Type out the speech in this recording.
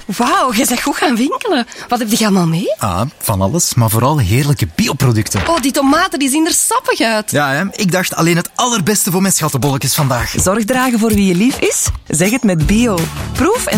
Wauw, je bent goed gaan winkelen. Wat heb je allemaal mee? Ah, van alles, maar vooral heerlijke bioproducten. Oh, die tomaten die zien er sappig uit. Ja, hè? Ik dacht alleen het allerbeste voor mijn schattenbolletjes vandaag. Zorg dragen voor wie je lief is? Zeg het met bio. Proef en